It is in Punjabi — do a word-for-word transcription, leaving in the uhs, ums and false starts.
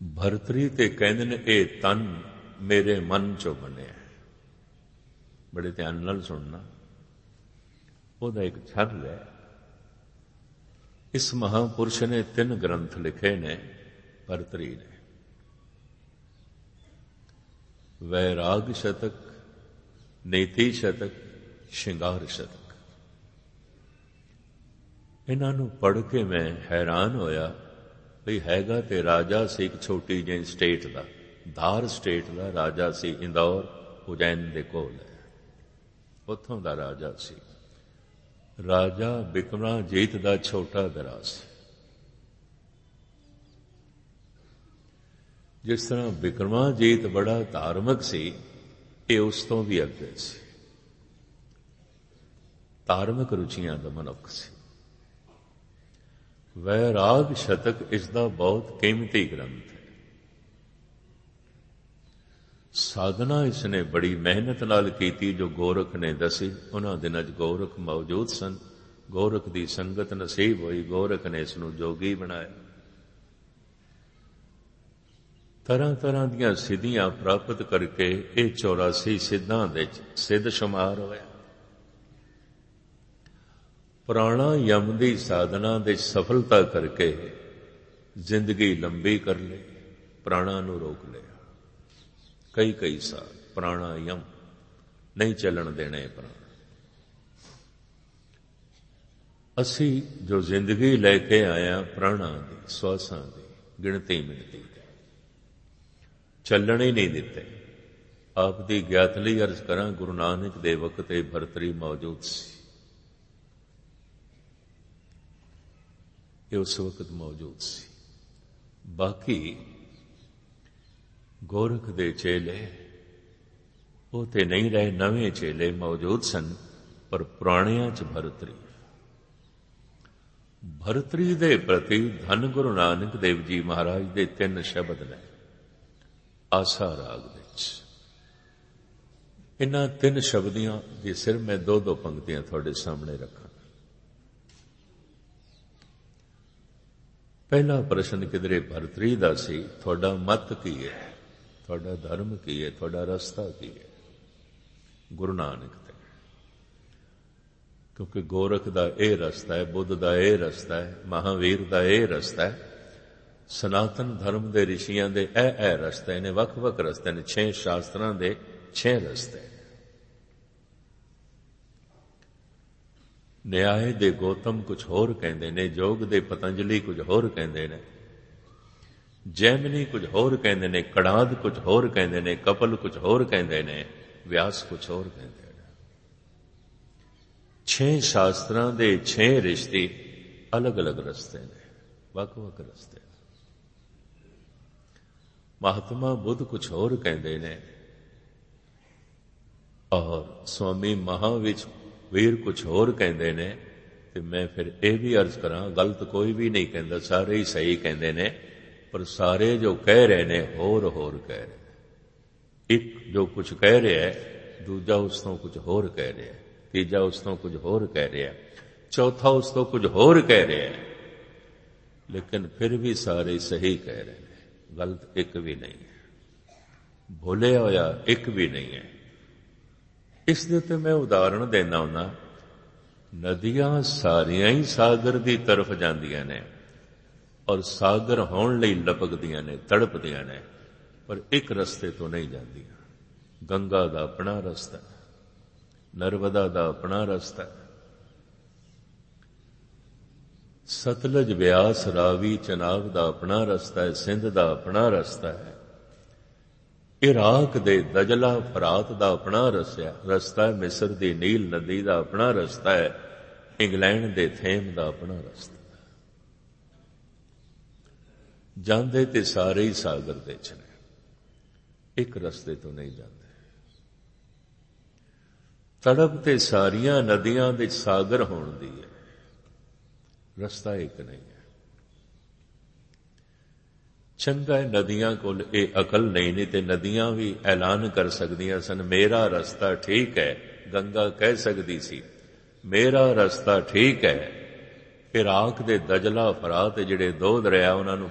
ਭਰਤਰੀ ਤੇ ਕਹਿੰਦੇ ਨੇ ਇਹ ਤਨ ਮੇਰੇ ਮਨ ਚੋਂ ਬਣਿਆ। ਬੜੇ ਧਿਆਨ ਨਾਲ ਸੁਣਨਾ, ਉਹਦਾ ਇੱਕ ਛੰਦ ਹੈ। ਇਸ ਮਹਾਂਪੁਰਸ਼ ਨੇ ਤਿੰਨ ਗ੍ਰੰਥ ਲਿਖੇ ਨੇ ਭਰਤਰੀ ਨੇ, ਵੈਰਾਗ ਸ਼ਤਕ, ਨੀਤੀ ਸ਼ਤਕ, ਸ਼ਿੰਗਾਰ ਸ਼ਤਕ। ਇਹਨਾਂ ਨੂੰ ਪੜ੍ਹ ਕੇ ਮੈਂ ਹੈਰਾਨ ਹੋਇਆ ਵੀ ਹੈਗਾ ਤੇ ਰਾਜਾ ਸੀ ਇੱਕ ਛੋਟੀ ਜਿਹੀ ਸਟੇਟ ਦਾ, ਧਾਰ ਸਟੇਟ ਦਾ ਰਾਜਾ ਸੀ, ਇੰਦੌਰ ਉਜੈਨ ਦੇ ਕੋਲ ਹੈ, ਉੱਥੋਂ ਦਾ ਰਾਜਾ ਸੀ। ਰਾਜਾ ਬਿਕਰਮਾਜੀਤ ਦਾ ਛੋਟਾ ਭਰਾ ਸੀ। ਜਿਸ ਤਰ੍ਹਾਂ ਬਿਕਰਮਾਜੀਤ ਬੜਾ ਧਾਰਮਿਕ ਸੀ, ਇਹ ਉਸ ਤੋਂ ਵੀ ਅੱਗੇ ਸੀ, ਧਾਰਮਿਕ ਰੁਚੀਆਂ ਦਾ ਮਨੁੱਖ ਸੀ। ਵੈਰਾਗ ਸ਼ਤਕ ਇਸ ਦਾ ਬਹੁਤ ਕੀਮਤੀ ਗ੍ਰੰਥ ਹੈ। ਸਾਧਨਾ ਇਸ ਨੇ ਬੜੀ ਮਿਹਨਤ ਨਾਲ ਕੀਤੀ, ਜੋ ਗੋਰਖ ਨੇ ਦੱਸੀ। ਉਹਨਾਂ ਦਿਨਾਂ 'ਚ ਗੋਰਖ ਮੌਜੂਦ ਸਨ, ਗੋਰਖ ਦੀ ਸੰਗਤ ਨਸੀਬ ਹੋਈ, ਗੋਰਖ ਨੇ ਇਸ ਨੂੰ ਜੋਗੀ ਬਣਾਇਆ। ਤਰ੍ਹਾਂ ਤਰ੍ਹਾਂ ਦੀਆਂ ਸਿੱਧੀਆਂ ਪ੍ਰਾਪਤ ਕਰਕੇ ਇਹ ਚੌਰਾਸੀ ਸਿੱਧਾਂ ਵਿੱਚ ਸਿੱਧ ਸ਼ੁਮਾਰ ਹੋਇਆ। ਪ੍ਰਾਣਾਯਾਮ ਦੀ ਸਾਧਨਾ ਦੇ ਸਫਲਤਾ ਕਰਕੇ ਜ਼ਿੰਦਗੀ ਲੰਬੀ ਕਰ ਲਈ, ਪ੍ਰਾਣਾ ਨੂੰ ਰੋਕ ਲਿਆ। ਕਈ ਕਈ ਸਾਲ ਪ੍ਰਾਣਾਯਾਮ ਨਹੀਂ ਚੱਲਣ ਦੇਣੇ ਪ੍ਰਾਣ। ਅਸੀਂ ਜੋ ਜ਼ਿੰਦਗੀ ਲੈ ਕੇ ਆਇਆ ਪ੍ਰਾਣਾਂ ਦੀ, ਸਵਾਸਾਂ ਦੀ ਗਿਣਤੀ ਮਿਣਤੀ ਦੀ, ਚੱਲਣ ਹੀ ਨਹੀਂ ਦਿੱਤੇ। ਆਪ ਦੀ ਗਿਆਤ ਲਈ ਅਰਜ਼ ਕਰਾਂ, ਗੁਰੂ ਨਾਨਕ ਦੇ ਵਕਤ ਇਹ ਭਰਤਰੀ ਮੌਜੂਦ ਸੀ। ਇਹ ਉਸ ਵਕਤ ਮੌਜੂਦ ਸੀ। ਬਾਕੀ ਗੋਰਖ ਦੇ ਚੇਲੇ ਉਹ ਤੇ ਨਹੀਂ ਰਹੇ, ਨਵੇਂ ਚੇਲੇ ਮੌਜੂਦ ਸਨ, ਪਰ ਪੁਰਾਣਿਆਂ 'ਚ ਭਰਤਰੀ। ਭਰਤਰੀ ਦੇ ਪ੍ਰਤੀ ਧੰਨ ਗੁਰੂ ਨਾਨਕ ਦੇਵ ਜੀ ਮਹਾਰਾਜ ਦੇ ਤਿੰਨ ਸ਼ਬਦ ਨੇ ਆਸਾ ਰਾਗ ਵਿੱਚ। ਇਹਨਾਂ ਤਿੰਨ ਸ਼ਬਦੀਆਂ ਦੇ ਸਿਰ ਮੈਂ ਦੋ ਦੋ ਪੰਕਤੀਆਂ ਤੁਹਾਡੇ ਸਾਹਮਣੇ ਰੱਖਾਂ। ਪਹਿਲਾ ਪ੍ਰਸ਼ਨ ਕਿਧਰੇ ਭਰਤਰੀ ਦਾ ਸੀ, ਤੁਹਾਡਾ ਮਤ ਕੀ ਹੈ, ਤੁਹਾਡਾ ਧਰਮ ਕੀ ਹੈ, ਤੁਹਾਡਾ ਰਸਤਾ ਕੀ ਹੈ ਗੁਰੂ ਨਾਨਕ ਤੇ। ਕਿਉਂਕਿ ਗੋਰਖ ਦਾ ਇਹ ਰਸਤਾ ਹੈ, ਬੁੱਧ ਦਾ ਇਹ ਰਸਤਾ ਹੈ, ਮਹਾਵੀਰ ਦਾ ਇਹ ਰਸਤਾ ਹੈ, ਸਨਾਤਨ ਧਰਮ ਦੇ ਰਿਸ਼ੀਆਂ ਦੇ ਇਹ ਇਹ ਰਸਤੇ ਨੇ, ਵੱਖ ਵੱਖ ਰਸਤੇ ਨੇ, ਛੇ ਸ਼ਾਸਤਰਾਂ ਦੇ ਛੇ ਰਸਤੇ। ਨਿਆਏ ਦੇ ਗੌਤਮ ਕੁਝ ਹੋਰ ਕਹਿੰਦੇ ਨੇ, ਯੋਗ ਦੇ ਪਤੰਜਲੀ ਕੁਝ ਹੋਰ ਕਹਿੰਦੇ ਨੇ, ਜੈਮਨੀ ਕੁਝ ਹੋਰ ਕਹਿੰਦੇ ਨੇ, ਕੜਾਦ ਕੁਝ ਹੋਰ ਕਹਿੰਦੇ ਨੇ, ਕਪਲ ਕੁਝ ਹੋਰ ਕਹਿੰਦੇ ਨੇ, ਵਿਆਸ ਕੁਝ ਹੋਰ ਕਹਿੰਦੇ ਨੇ। ਛੇ ਸ਼ਾਸਤਰਾਂ ਦੇ ਛੇ ਰਿਸ਼ਤੇ ਅਲੱਗ ਅਲੱਗ ਰਸਤੇ ਨੇ, ਵੱਖ ਵੱਖ ਰਸਤੇ। ਮਹਾਤਮਾ ਬੁੱਧ ਕੁਝ ਹੋਰ ਕਹਿੰਦੇ ਨੇ, ਔਰ ਸਵਾਮੀ ਮਹਾਵੀਰ ਵੀਰ ਕੁਝ ਹੋਰ ਕਹਿੰਦੇ ਨੇ। ਤੇ ਮੈਂ ਫਿਰ ਇਹ ਵੀ ਅਰਜ਼ ਕਰਾਂ, ਗਲਤ ਕੋਈ ਵੀ ਨਹੀਂ ਕਹਿੰਦਾ, ਸਾਰੇ ਹੀ ਸਹੀ ਕਹਿੰਦੇ ਨੇ, ਪਰ ਸਾਰੇ ਜੋ ਕਹਿ ਰਹੇ ਨੇ ਹੋਰ ਹੋਰ ਕਹਿ ਰਹੇ ਨੇ। ਇੱਕ ਜੋ ਕੁਝ ਕਹਿ ਰਿਹਾ ਹੈ, ਦੂਜਾ ਉਸ ਤੋਂ ਕੁਝ ਹੋਰ ਕਹਿ ਰਿਹਾ, ਤੀਜਾ ਉਸ ਤੋਂ ਕੁਝ ਹੋਰ ਕਹਿ ਰਿਹਾ, ਚੌਥਾ ਉਸ ਤੋਂ ਕੁਝ ਹੋਰ ਕਹਿ ਰਿਹਾ ਹੈ, ਲੇਕਿਨ ਫਿਰ ਵੀ ਸਾਰੇ ਸਹੀ ਕਹਿ ਰਹੇ ਨੇ, ਗਲਤ ਇੱਕ ਵੀ ਨਹੀਂ ਹੈ, ਭੁੱਲਿਆ ਹੋਇਆ ਇੱਕ ਵੀ ਨਹੀਂ ਹੈ। ਇਸ ਦੇ ਉੱਤੇ ਮੈਂ ਉਦਾਹਰਣ ਦੇਣਾ ਹੁੰਦਾ, ਨਦੀਆਂ ਸਾਰੀਆਂ ਹੀ ਸਾਗਰ ਦੀ ਤਰਫ ਜਾਂਦੀਆਂ ਨੇ, ਔਰ ਸਾਗਰ ਹੋਣ ਲਈ ਲਪਕਦੀਆਂ ਨੇ, ਤੜਪਦੀਆਂ ਨੇ, ਪਰ ਇੱਕ ਰਸਤੇ ਤੋਂ ਨਹੀਂ ਜਾਂਦੀਆਂ। ਗੰਗਾ ਦਾ ਆਪਣਾ ਰਸਤਾ, ਨਰਮਦਾ ਦਾ ਆਪਣਾ ਰਸਤਾ, ਸਤਲੁਜ ਬਿਆਸ ਰਾਵੀ ਚਨਾਬ ਦਾ ਆਪਣਾ ਰਸਤਾ ਹੈ, ਸਿੰਧ ਦਾ ਆਪਣਾ ਰਸਤਾ ਹੈ, ਇਰਾਕ ਦੇ ਦਜਲਾ ਫਰਾਤ ਦਾ ਆਪਣਾ ਰਸਤਾ ਹੈ, ਮਿਸਰ ਦੀ ਨੀਲ ਨਦੀ ਦਾ ਆਪਣਾ ਰਸਤਾ ਹੈ, ਇੰਗਲੈਂਡ ਦੇ ਥੇਮ ਦਾ ਆਪਣਾ ਰਸਤਾ ਹੈ। ਜਾਂਦੇ ਤੇ ਸਾਰੇ ਹੀ ਸਾਗਰ ਦੇ ਚ ਨੇ, ਇੱਕ ਰਸਤੇ ਤੋਂ ਨਹੀਂ ਜਾਂਦੇ। ਤੜਪ ਤੇ ਸਾਰੀਆਂ ਨਦੀਆਂ ਵਿੱਚ ਸਾਗਰ ਹੋਣ ਦੀ ਹੈ, ਰਸਤਾ ਇੱਕ ਨਹੀਂ ਹੈ। ਚੰਗਾ ਹੈ ਨਦੀਆਂ ਕੋਲ ਇਹ ਅਕਲ ਨਹੀਂ, ਨਹੀਂ ਤੇ ਨਦੀਆਂ ਵੀ ਐਲਾਨ ਕਰ ਸਕਦੀਆਂ ਸਨ, ਮੇਰਾ ਰਸਤਾ ਠੀਕ ਹੈ। ਗੰਗਾ ਕਹਿ ਸਕਦੀ ਸੀ ਮੇਰਾ ਰਸਤਾ ਠੀਕ ਹੈ। ਇਰਾਕ ਦੇ ਦਜਲਾ ਫਰਾਤ ਜਿਹੜੇ ਦੋ ਦਰਿਆ, ਉਹਨਾਂ ਨੂੰ